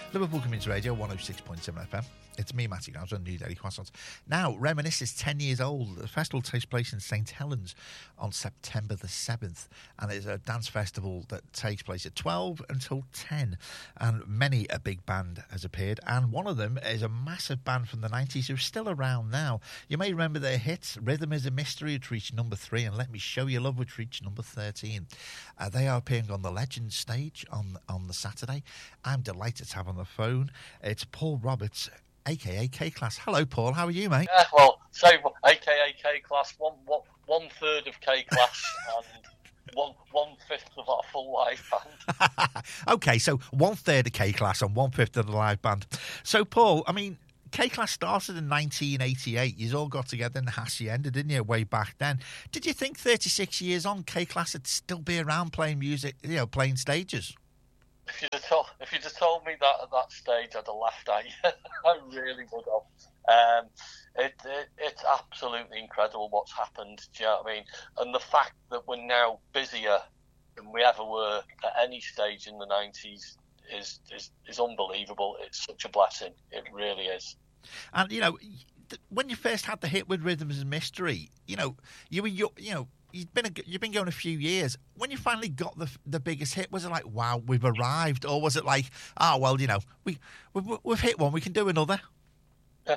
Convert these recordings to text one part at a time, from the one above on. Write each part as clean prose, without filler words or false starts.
Liverpool Community Radio, 106.7 FM. It's me, Matty Gowers, on New Daily Croissants. Now, Reminisce is 10 years old. The festival takes place in St Helens on September the 7th. And it's a dance festival that takes place at 12 until 10. And many a big band has appeared. And one of them is a massive band from the 90s who's still around now. You may remember their hits, Rhythm is a Mystery, which reached number 3, and Let Me Show You Love, which reached number 13. They are appearing on the Legends stage on the Saturday. I'm delighted to have on the phone. It's Paul Roberts, a.k.a. K-Class. Hello, Paul. How are you, mate? Well, so a.k.a. K-Class, one third of K-Class and one fifth of our full live band. Okay, so 1/3 of K-Class and 1/5 of the live band. So, Paul, I mean, K-Class started in 1988. You all got together in the Hacienda, didn't you, way back then? Did you think 36 years on, K-Class would still be around playing music, playing stages? If you'd have told me that at that stage, I'd have laughed at you. I really would have. It's absolutely incredible what's happened. Do you know what I mean? And the fact that we're now busier than we ever were at any stage in the 90s is unbelievable. It's such a blessing. It really is. And when you first had the hit with Rhythm is a Mystery, You've been going a few years. When you finally got the biggest hit, was it like, wow, we've arrived? Or was it like, we've hit one, we can do another? I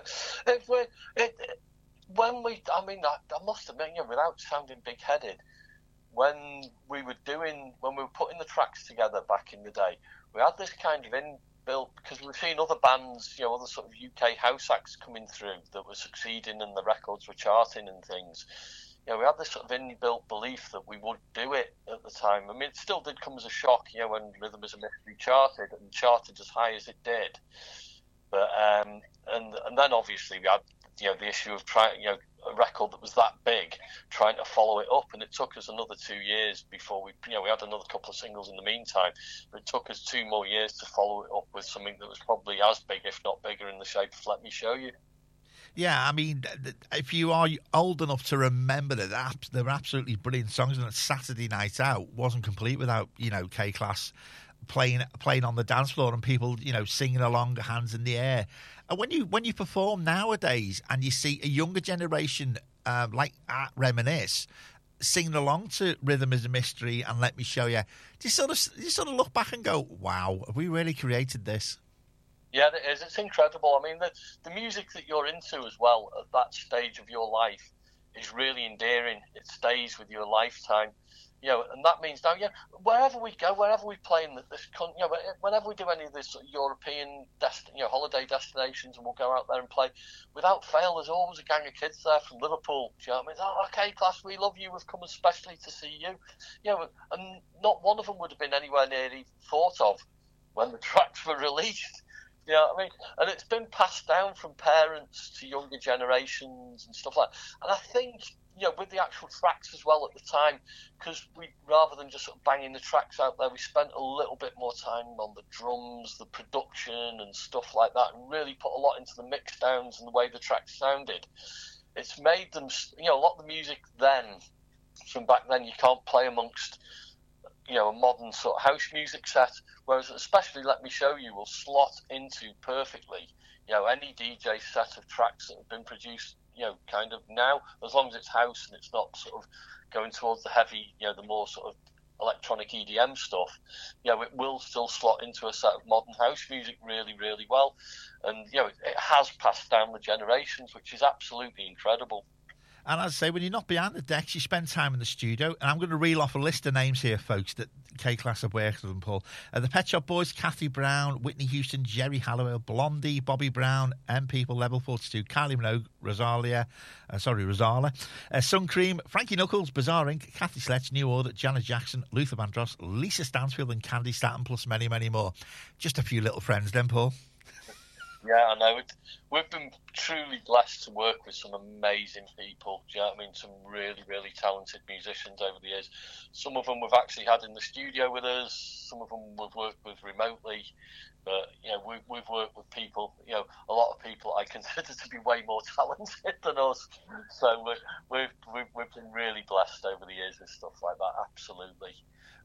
must admit, without sounding big-headed, when we were putting the tracks together back in the day, we had this kind of inbuilt, because we've seen other bands, other sort of UK house acts coming through that were succeeding and the records were charting and things. We had this sort of inbuilt belief that we would do it at the time. I mean, it still did come as a shock, when Rhythm is a Mystery charted as high as it did. But and then obviously we had the issue of trying a record that was that big, trying to follow it up, and it took us another 2 years before we had another couple of singles in the meantime. But it took us 2 more years to follow it up with something that was probably as big, if not bigger, in the shape of Let Me Show You. Yeah, I mean, if you are old enough to remember that, they're absolutely brilliant songs, and Saturday Night Out wasn't complete without, K-Class playing on the dance floor and people, singing along, hands in the air. And when you perform nowadays and you see a younger generation like at Reminisce singing along to Rhythm is a Mystery and Let Me Show You, do you sort of look back and go, wow, have we really created this? Yeah, it is. It's incredible. I mean, the music that you're into as well at that stage of your life is really endearing. It stays with you a lifetime. And that means now, wherever we go, wherever we play in this country, whenever we do any of this European holiday destinations, and we'll go out there and play, without fail, there's always a gang of kids there from Liverpool. Do you know what I mean? Oh, okay, class, we love you. We've come especially to see you. And not one of them would have been anywhere near even thought of when the tracks were released. You know what I mean? And it's been passed down from parents to younger generations and stuff like that. And I think, with the actual tracks as well at the time, because we, rather than just sort of banging the tracks out there, we spent a little bit more time on the drums, the production and stuff like that, and really put a lot into the mix downs and the way the tracks sounded. It's made them, a lot of the music then, from back then, you can't play amongst a modern sort of house music set, whereas especially Let Me Show You will slot into perfectly, any DJ set of tracks that have been produced, kind of now, as long as it's house and it's not sort of going towards the heavy, the more sort of electronic EDM stuff, it will still slot into a set of modern house music really, really well. And, it has passed down the generations, which is absolutely incredible. And as I say, when you're not behind the decks, you spend time in the studio. And I'm going to reel off a list of names here, folks, that K-Class have worked with them, Paul. The Pet Shop Boys, Kathy Brown, Whitney Houston, Jerry Halliwell, Blondie, Bobby Brown, M People, Level 42, Kylie Minogue, Rosala, Sun Cream, Frankie Knuckles, Bizarre Inc., Kathy Sledge, New Order, Janet Jackson, Luther Vandross, Lisa Stansfield and Candy Staton, plus many, many more. Just a few little friends then, Paul. Yeah, I know. We've been truly blessed to work with some amazing people. Do you know what I mean? Some really, really talented musicians over the years. Some of them we've actually had in the studio with us. Some of them we've worked with remotely. But, we've worked with people, a lot of people I consider to be way more talented than us. So we've been really blessed over the years with stuff like that, absolutely.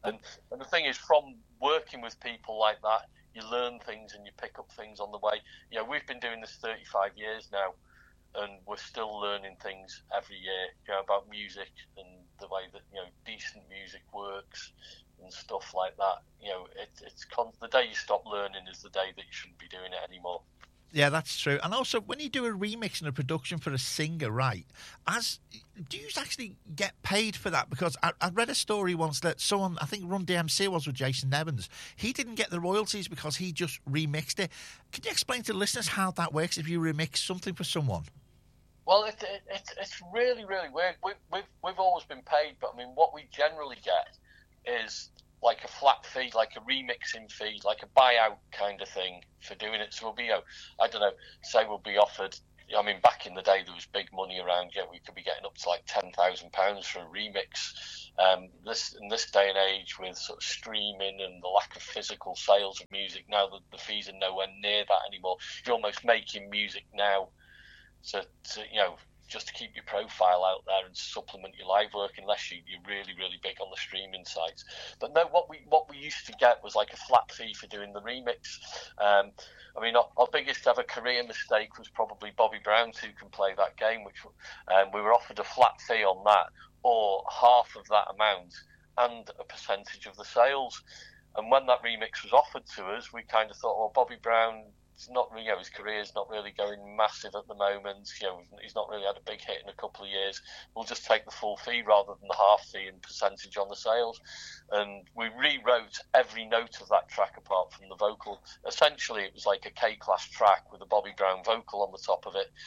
And the thing is, from working with people like that, you learn things and you pick up things on the way. You know, we've been doing this 35 years now, and we're still learning things every year, you know, about music and the way that, you know, decent music works and stuff like that. You know, the day you stop learning is the day that you shouldn't be doing it anymore. Yeah, that's true. And also, when you do a remix and a production for a singer, right, do you actually get paid for that? Because I read a story once that someone, I think Run DMC was with Jason Nevins, he didn't get the royalties because he just remixed it. Can you explain to the listeners how that works if you remix something for someone? Well, it's really, really weird. We've always been paid, but I mean, what we generally get is like a flat fee, like a remixing fee, like a buyout kind of thing for doing it. So we'll be, I don't know, say we'll be offered, I mean, back in the day there was big money around, we could be getting up to like £10,000 for a remix. In this day and age, with sort of streaming and the lack of physical sales of music, now the fees are nowhere near that anymore. You're almost making music now to just to keep your profile out there and supplement your live work, unless you're really, really big on the streaming sites. But no, what we used to get was like a flat fee for doing the remix. I mean, our biggest ever career mistake was probably Bobby Brown's Who Can Play That Game, which we were offered a flat fee on that, or half of that amount and a percentage of the sales. And when that remix was offered to us, we kind of thought, well, Bobby Brown, it's not, his career's not really going massive at the moment. He's not really had a big hit in a couple of years. We'll just take the full fee rather than the half fee and percentage on the sales. And we rewrote every note of that track apart from the vocal. Essentially, it was like a K-Class track with a Bobby Brown vocal on the top of it.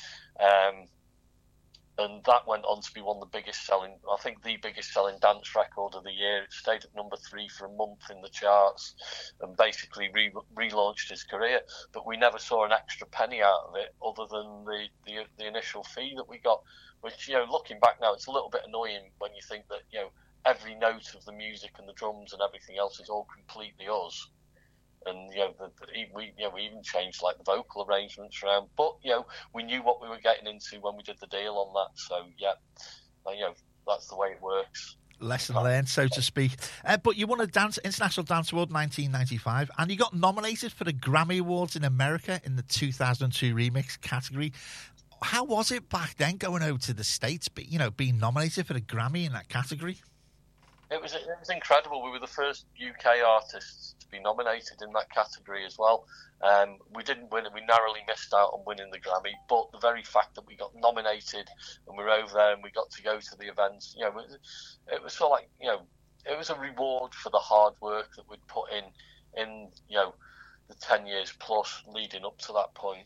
And that went on to be one of the biggest selling, I think the biggest selling dance record of the year. It stayed at number 3 for a month in the charts and basically relaunched his career. But we never saw an extra penny out of it other than the initial fee that we got, which, looking back now, it's a little bit annoying when you think that, every note of the music and the drums and everything else is all completely us. And we even changed like the vocal arrangements around, but we knew what we were getting into when we did the deal on that. So that's the way it works. Lesson learned, so to speak. But you won a International Dance Award 1995, and you got nominated for the Grammy Awards in America in the 2002 remix category. How was it back then going over to the States, being nominated for the Grammy in that category? It was incredible. We were the first UK artists to be nominated in that category as well. We didn't win it. We narrowly missed out on winning the Grammy, but the very fact that we got nominated and we were over there and we got to go to the events, it was sort of like, it was a reward for the hard work that we'd put in the 10 years plus leading up to that point.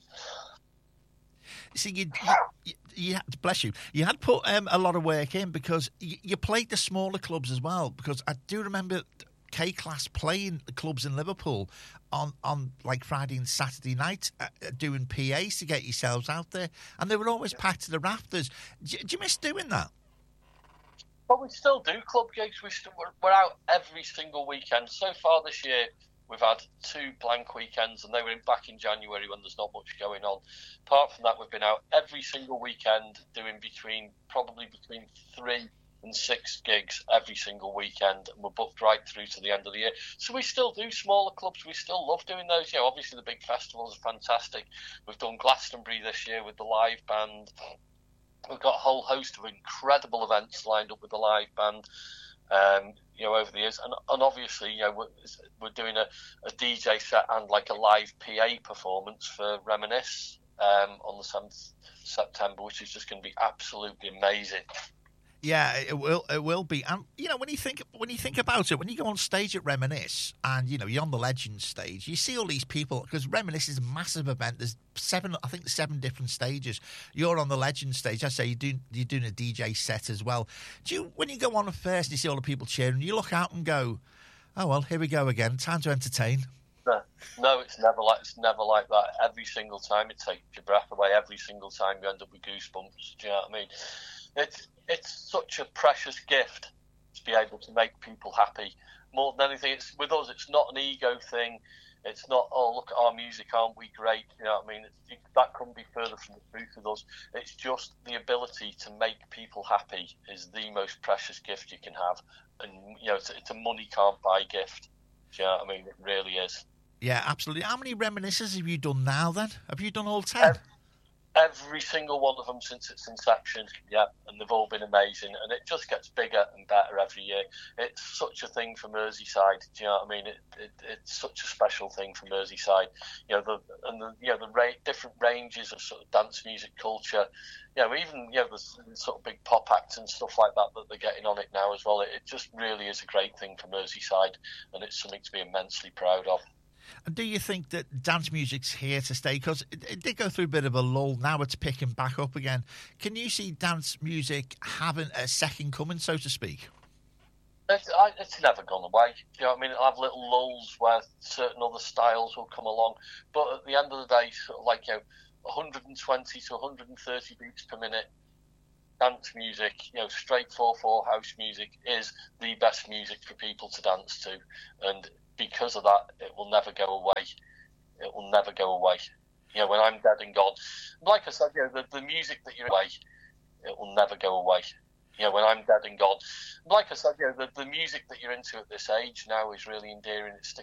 See, you bless you. You had put a lot of work in because you played the smaller clubs as well. Because I do remember K-Class playing the clubs in Liverpool on like Friday and Saturday night, doing PAs to get yourselves out there, and they were always packed to the rafters. Do you miss doing that? Well, we still do club gigs. We're out every single weekend. So far this year, we've had 2 blank weekends, and they were back in January when there's not much going on. Apart from that, we've been out every single weekend doing probably between 3 and 6 gigs every single weekend, and we're booked right through to the end of the year. So we still do smaller clubs. We still love doing those. Obviously the big festivals are fantastic. We've done Glastonbury this year with the live band. We've got a whole host of incredible events lined up with the live band. Over the years, and obviously, we're doing a DJ set and like a live PA performance for Reminisce on the 7th September, which is just going to be absolutely amazing. Yeah, it will be. And when you think about it, when you go on stage at Reminisce and you're on the Legends stage, you see all these people, because Reminisce is a massive event. There's 7 different stages. You're on the Legends stage. I say you're doing a DJ set as well. When you go on first and you see all the people cheering, you look out and go, oh well, here we go again. Time to entertain. No, it's never like that. Every single time it takes your breath away. Every single time you end up with goosebumps. Do you know what I mean? It's such a precious gift to be able to make people happy. More than anything, with us, it's not an ego thing. It's not, oh, look at our music, aren't we great? You know what I mean? That couldn't be further from the truth with us. It's just the ability to make people happy is the most precious gift you can have. And, you know, it's a money can't buy gift. Do you know what I mean? It really is. Yeah, absolutely. How many reminiscences have you done now, then? Have you done all 10? Every single one of them since its inception, yeah, and they've all been amazing, and it just gets bigger and better every year. It's such a thing for Merseyside. Do you know what I mean? It's such a special thing for Merseyside. You know, the different ranges of sort of dance music culture. You know, even the sort of big pop acts and stuff like that they're getting on it now as well. It just really is a great thing for Merseyside, and it's something to be immensely proud of. And do you think that dance music's here to stay? Because it did go through a bit of a lull. Now it's picking back up again. Can you see dance music having a second coming, so to speak? It's never gone away. You know what I mean? I'll have little lulls where certain other styles will come along. But at the end of the day, sort of like, 120 to 130 beats per minute dance music, straight 4/4 house music is the best music for people to dance to. And because of that, it will never go away. It will never go away. When I'm dead and gone, like I said, the music that you're away, it will never go away. When I'm dead and gone, like I said, the music that you're into at this age now is really endearing. It